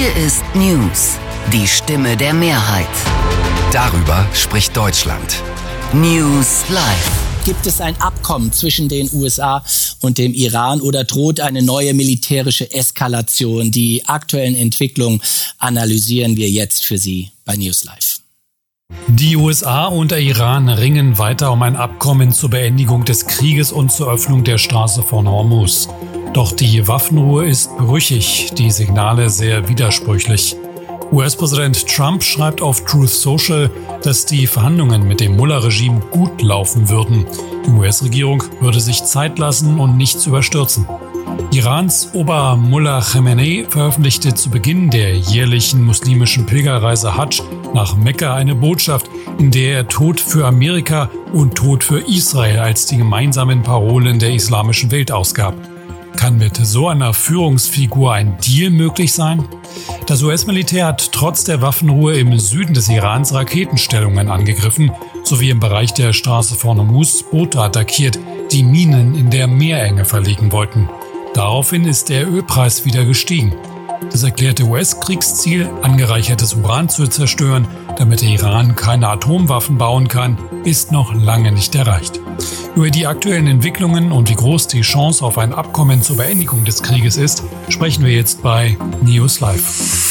Hier ist News, die Stimme der Mehrheit. Darüber spricht Deutschland. News Live. Gibt es ein Abkommen zwischen den USA und dem Iran oder droht eine neue militärische Eskalation? Die aktuellen Entwicklungen analysieren wir jetzt für Sie bei News Live. Die USA und der Iran ringen weiter um ein Abkommen zur Beendigung des Krieges und zur Öffnung der Straße von Hormuz. Doch die Waffenruhe ist brüchig, die Signale sehr widersprüchlich. US-Präsident Trump schreibt auf Truth Social, dass die Verhandlungen mit dem Mullah-Regime gut laufen würden. Die US-Regierung würde sich Zeit lassen und nichts überstürzen. Irans Ober-Mullah Khamenei veröffentlichte zu Beginn der jährlichen muslimischen Pilgerreise Hajj nach Mekka eine Botschaft, in der er Tod für Amerika und Tod für Israel als die gemeinsamen Parolen der islamischen Welt ausgab. Kann mit so einer Führungsfigur ein Deal möglich sein? Das US-Militär hat trotz der Waffenruhe im Süden des Irans Raketenstellungen angegriffen, sowie im Bereich der Straße von Hormuz Boote attackiert, die Minen in der Meerenge verlegen wollten. Daraufhin ist der Ölpreis wieder gestiegen. Das erklärte US-Kriegsziel, angereichertes Uran zu zerstören, damit der Iran keine Atomwaffen bauen kann, ist noch lange nicht erreicht. Über die aktuellen Entwicklungen und wie groß die Chance auf ein Abkommen zur Beendigung des Krieges ist, sprechen wir jetzt bei News Live.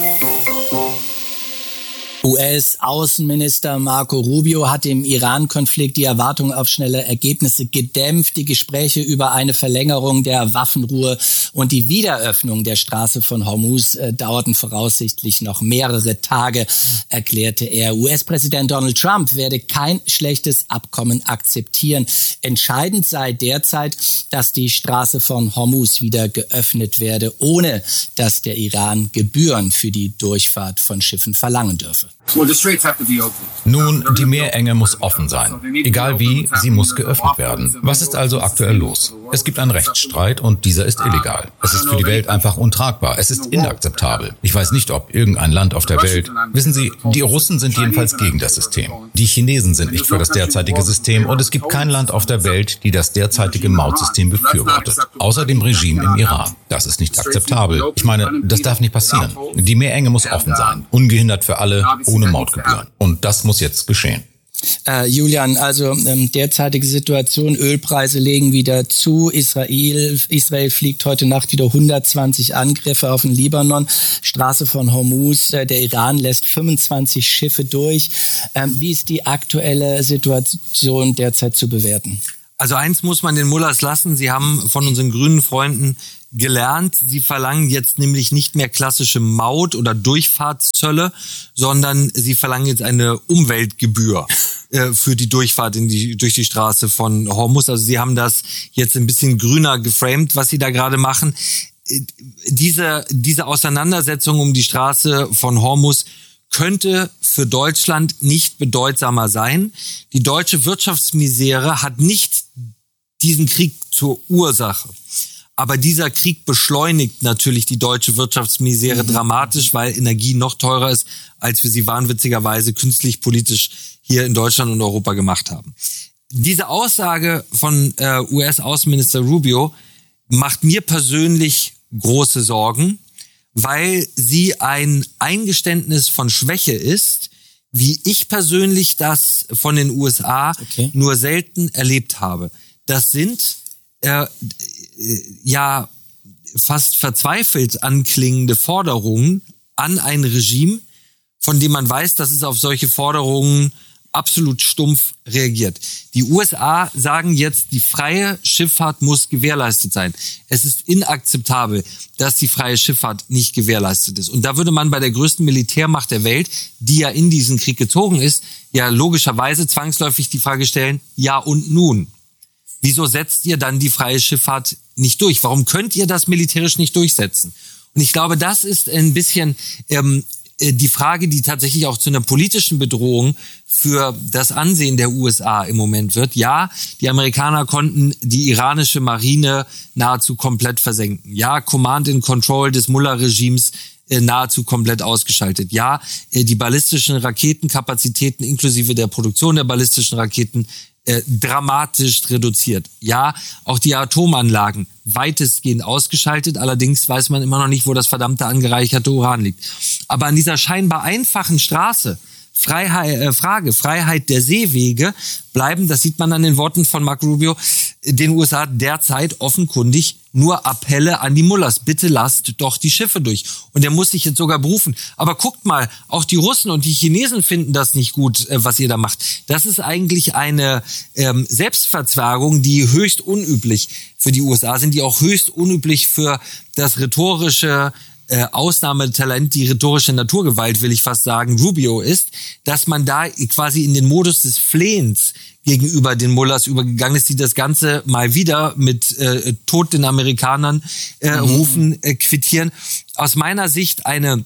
US-Außenminister Marco Rubio hat im Iran-Konflikt die Erwartung auf schnelle Ergebnisse gedämpft. Die Gespräche über eine Verlängerung der Waffenruhe und die Wiederöffnung der Straße von Hormuz dauerten voraussichtlich noch mehrere Tage, erklärte er. US-Präsident Donald Trump werde kein schlechtes Abkommen akzeptieren. Entscheidend sei derzeit, dass die Straße von Hormuz wieder geöffnet werde, ohne dass der Iran Gebühren für die Durchfahrt von Schiffen verlangen dürfe. Nun, die Meerenge muss offen sein. Egal wie, sie muss geöffnet werden. Was ist also aktuell los? Es gibt einen Rechtsstreit und dieser ist illegal. Es ist für die Welt einfach untragbar. Es ist inakzeptabel. Ich weiß nicht, ob irgendein Land auf der Welt... Wissen Sie, die Russen sind jedenfalls gegen das System. Die Chinesen sind nicht für das derzeitige System und es gibt kein Land auf der Welt, die das derzeitige Mautsystem befürwortet. Außer dem Regime im Iran. Das ist nicht akzeptabel. Ich meine, das darf nicht passieren. Die Meerenge muss offen sein. Ungehindert für alle, ohne Mautgebühren. Und das muss jetzt geschehen. Julian, also derzeitige Situation, Ölpreise legen wieder zu, Israel fliegt heute Nacht wieder 120 Angriffe auf den Libanon, Straße von Hormuz, der Iran lässt 25 Schiffe durch. Wie ist die aktuelle Situation derzeit zu bewerten? Also eins muss man den Mullahs lassen, sie haben von unseren grünen Freunden gelernt, sie verlangen jetzt nämlich nicht mehr klassische Maut- oder Durchfahrtszölle, sondern sie verlangen jetzt eine Umweltgebühr für die Durchfahrt durch die Straße von Hormuz. Also sie haben das jetzt ein bisschen grüner geframed, was sie da gerade machen. Diese Auseinandersetzung um die Straße von Hormuz könnte für Deutschland nicht bedeutsamer sein. Die deutsche Wirtschaftsmisere hat nicht diesen Krieg zur Ursache. Aber dieser Krieg beschleunigt natürlich die deutsche Wirtschaftsmisere dramatisch, weil Energie noch teurer ist, als wir sie wahnwitzigerweise künstlich politisch hier in Deutschland und Europa gemacht haben. Diese Aussage von US-Außenminister Rubio macht mir persönlich große Sorgen, weil sie ein Eingeständnis von Schwäche ist, wie ich persönlich das von den USA nur selten erlebt habe. Das sind fast verzweifelt anklingende Forderungen an ein Regime, von dem man weiß, dass es auf solche Forderungen absolut stumpf reagiert. Die USA sagen jetzt, die freie Schifffahrt muss gewährleistet sein. Es ist inakzeptabel, dass die freie Schifffahrt nicht gewährleistet ist. Und da würde man bei der größten Militärmacht der Welt, die ja in diesen Krieg gezogen ist, ja logischerweise zwangsläufig die Frage stellen, ja und nun? Wieso setzt ihr dann die freie Schifffahrt nicht durch? Warum könnt ihr das militärisch nicht durchsetzen? Und ich glaube, das ist ein bisschen die Frage, die tatsächlich auch zu einer politischen Bedrohung für das Ansehen der USA im Moment wird. Ja, die Amerikaner konnten die iranische Marine nahezu komplett versenken. Ja, Command and Control des Mullah-Regimes nahezu komplett ausgeschaltet. Ja, die ballistischen Raketenkapazitäten inklusive der Produktion der ballistischen Raketen dramatisch reduziert. Ja, auch die Atomanlagen weitestgehend ausgeschaltet. Allerdings weiß man immer noch nicht, wo das verdammte angereicherte Uran liegt. Aber an dieser scheinbar einfachen Straße, Freiheit der Seewege, bleiben, das sieht man an den Worten von Marco Rubio, den USA derzeit offenkundig nur Appelle an die Mullahs. Bitte lasst doch die Schiffe durch. Und er muss sich jetzt sogar berufen. Aber guckt mal, auch die Russen und die Chinesen finden das nicht gut, was ihr da macht. Das ist eigentlich eine Selbstverzwergung, die höchst unüblich für die USA sind, die auch höchst unüblich für das rhetorische Ausnahmetalent, die rhetorische Naturgewalt, will ich fast sagen, Rubio ist, dass man da quasi in den Modus des Flehens gegenüber den Mullahs übergegangen ist, die das Ganze mal wieder mit Tod den Amerikanern rufen, quittieren. Aus meiner Sicht eine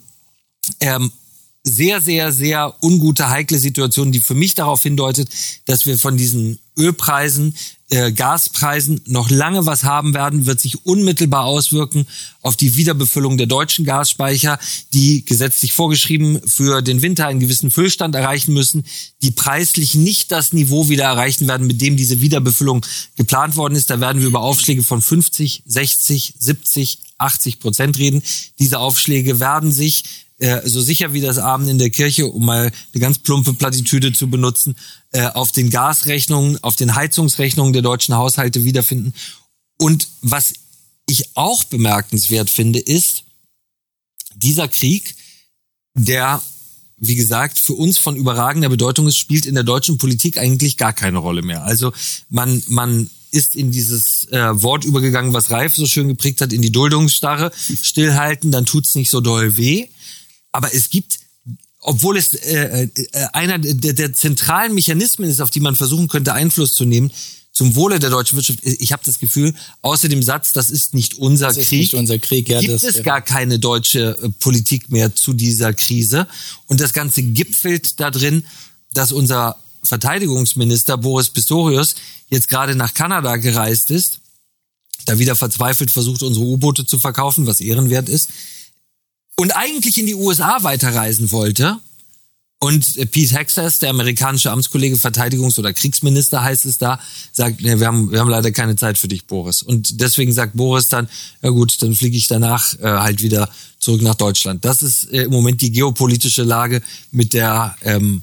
sehr, sehr, sehr ungute, heikle Situation, die für mich darauf hindeutet, dass wir von diesen Ölpreisen, Gaspreisen noch lange was haben werden, wird sich unmittelbar auswirken auf die Wiederbefüllung der deutschen Gasspeicher, die gesetzlich vorgeschrieben für den Winter einen gewissen Füllstand erreichen müssen, die preislich nicht das Niveau wieder erreichen werden, mit dem diese Wiederbefüllung geplant worden ist. Da werden wir über Aufschläge von 50, 60, 70, 80% reden. Diese Aufschläge werden sich so sicher wie das Abend in der Kirche, um mal eine ganz plumpe Plattitüde zu benutzen, auf den Gasrechnungen, auf den Heizungsrechnungen der deutschen Haushalte wiederfinden. Und was ich auch bemerkenswert finde, ist dieser Krieg, der, wie gesagt, für uns von überragender Bedeutung ist, spielt in der deutschen Politik eigentlich gar keine Rolle mehr. Also man ist in dieses Wort übergegangen, was Reif so schön geprägt hat, in die Duldungsstarre, stillhalten, dann tut's nicht so doll weh. Aber es gibt, obwohl es einer der zentralen Mechanismen ist, auf die man versuchen könnte, Einfluss zu nehmen, zum Wohle der deutschen Wirtschaft, ich habe das Gefühl, außer dem Satz, das ist nicht unser Krieg, ja, gibt es gar keine deutsche Politik mehr zu dieser Krise. Und das Ganze gipfelt da drin, dass unser Verteidigungsminister Boris Pistorius jetzt gerade nach Kanada gereist ist, da wieder verzweifelt versucht, unsere U-Boote zu verkaufen, was ehrenwert ist, und eigentlich in die USA weiterreisen wollte. Und Pete Hegseth, der amerikanische Amtskollege, Verteidigungs- oder Kriegsminister heißt es da, sagt, wir haben leider keine Zeit für dich, Boris. Und deswegen sagt Boris dann, ja gut, dann fliege ich danach halt wieder zurück nach Deutschland. Das ist im Moment die geopolitische Lage mit der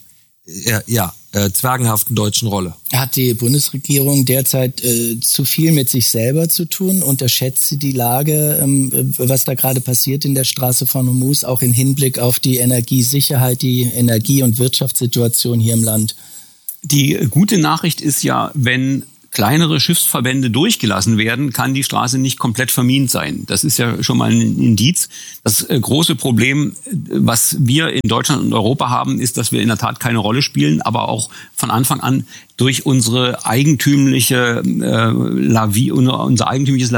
zwergenhaften deutschen Rolle. Hat die Bundesregierung derzeit zu viel mit sich selber zu tun? Unterschätzt sie die Lage, was da gerade passiert in der Straße von Hormuz, auch im Hinblick auf die Energiesicherheit, die Energie- und Wirtschaftssituation hier im Land? Die gute Nachricht ist ja, wenn kleinere Schiffsverbände durchgelassen werden, kann die Straße nicht komplett vermint sein. Das ist ja schon mal ein Indiz. Das große Problem, was wir in Deutschland und Europa haben, ist, dass wir in der Tat keine Rolle spielen, aber auch von Anfang an durch unsere eigentümliche unser eigentümliches